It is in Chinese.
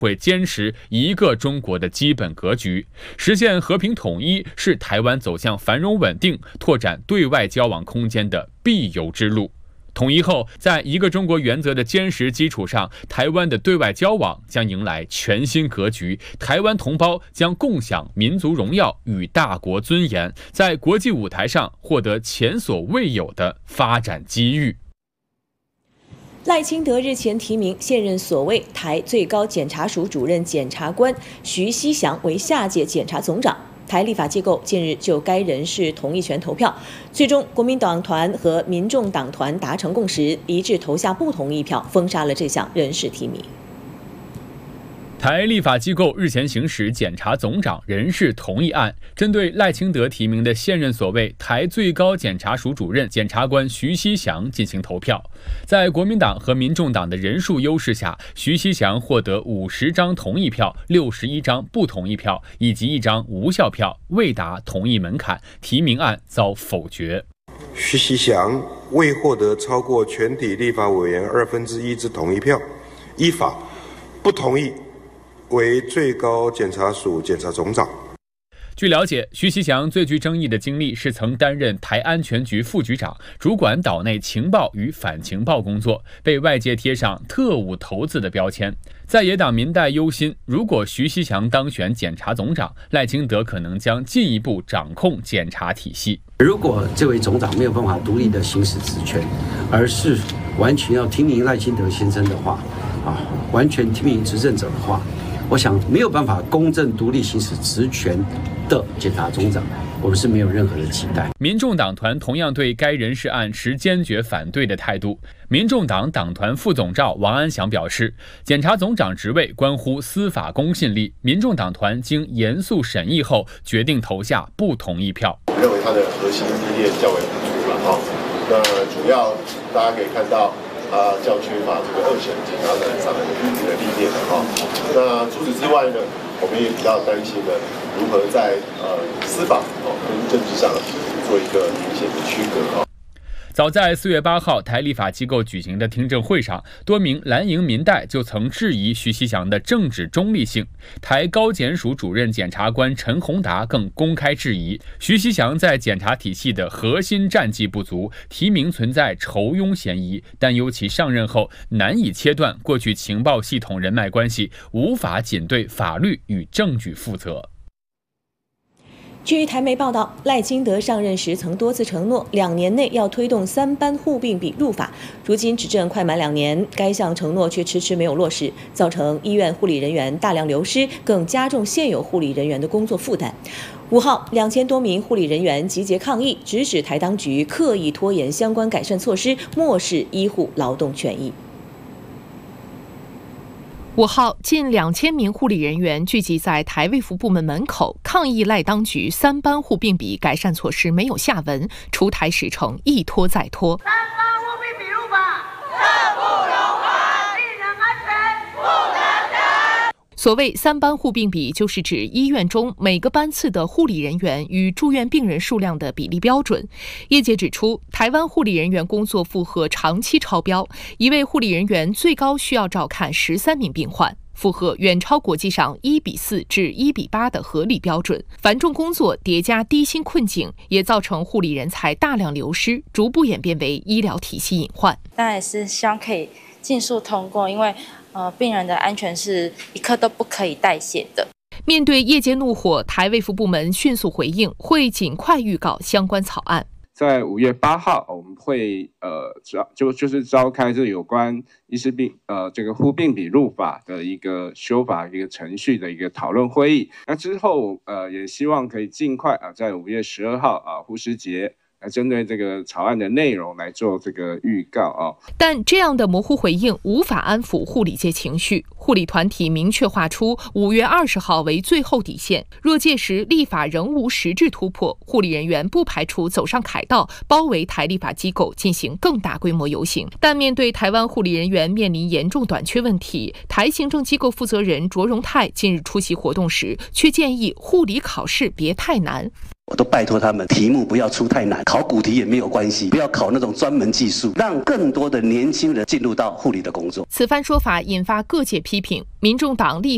会坚持一个中国的基本格局，实现和平统一是台湾走向繁荣稳定、拓展对外交往空间的必由之路。统一后，在一个中国原则的坚实基础上，台湾的对外交往将迎来全新格局，台湾同胞将共享民族荣耀与大国尊严，在国际舞台上获得前所未有的发展机遇。 赖清德日前提名现任所谓台最高检察署主任检察官徐熙祥为下届检察总长。台立法机构近日就该人事同意权投票，最终国民党团和民众党团达成共识，一致投下不同意票，封杀了这项人事提名。 台立法机构日前行使检察总长人事同意案，针对赖清德提名的现任所谓台最高检察署主任检察官徐熙祥进行投票。在国民党和民众党的人数优势下，徐熙祥获得50张同意票、61张不同意票以及1张无效票，未达同意门槛，提名案遭否决。 徐熙祥未获得超过全体立法委员1/2之同意票，依法不同意为最高检察署检察总长。 据了解，徐熙祥最具争议的经历是曾担任台安全局副局长，主管岛内情报与反情报工作，被外界贴上特务头子的标签。在野党民代忧心，如果徐熙祥当选检察总长，赖清德可能将进一步掌控检察体系。 如果这位总长没有办法独立的行使职权，而是完全要听命赖清德先生的话，完全听命执政者的话，我想没有办法公正独立行使职权的检察总长，我们是没有任何的期待。 民众党团同样对该人事案持坚决反对的态度。民众党党团副总召王安祥表示，检察总长职位关乎司法公信力，民众党团经严肃审议后，决定投下不同意票。 我认为它的核心理念较为不足了那主要大家可以看到，较缺乏这个2审检察长上的这个历练那除此之外呢，我们也比较担心的，如何在司法跟政治上做一个明显的区隔早在4月8号台立法机构举行的听证会上，多名蓝营民代就曾质疑徐熙祥的政治中立性。台高检署主任检察官陈宏达更公开质疑徐熙祥在检察体系的核心战绩不足，提名存在酬庸嫌疑，担忧其上任后难以切断过去情报系统人脉关系，无法仅对法律与证据负责。 据台媒报道，赖清德上任时曾多次承诺2年内要推动3班护病比入法，如今执政快满2年，该项承诺却迟迟没有落实，造成医院护理人员大量流失，更加重现有护理人员的工作负担。5号，2000多名护理人员集结抗议，直指台当局刻意拖延相关改善措施，漠视医护劳动权益。 5号，近2000名护理人员聚集在台卫福部门门口，抗议赖当局3班护病比改善措施没有下文，出台时程一拖再拖。3班护病比入法，刻不容缓，病人安全不能等。所谓3班护病比，就是指医院中每个班次的护理人员与住院病人数量的比例标准。业界指出，台湾护理人员工作负荷长期超标，一位护理人员最高需要照看13名病患，负荷远超国际上1:4至1:8的合理标准。繁重工作叠加低薪困境，也造成护理人才大量流失，逐步演变为医疗体系隐患。 当然也是希望可以尽速通过，因为病人的安全是一刻都不可以代谢的。 面对业界怒火，台卫福部门迅速回应，会尽快预告相关草案。 在5月8号，我们会就是召开这有关医师病这个护病比入法的一个修法一个程序的一个讨论会议。那之后也希望可以尽快在5月12号护士节来针对这个草案的内容来做这个预告但这样的模糊回应无法安抚护理界情绪，护理团体明确划出5月20号为最后底线，若届时立法仍无实质突破，护理人员不排除走上凯道，包围台立法机构进行更大规模游行。但面对台湾护理人员面临严重短缺问题，台行政机构负责人卓荣泰近日出席活动时，却建议护理考试别太难。 我都拜托他们，题目不要出太难，考古题也没有关系，不要考那种专门技术，让更多的年轻人进入到护理的工作。 此番说法引发各界批评，民众党立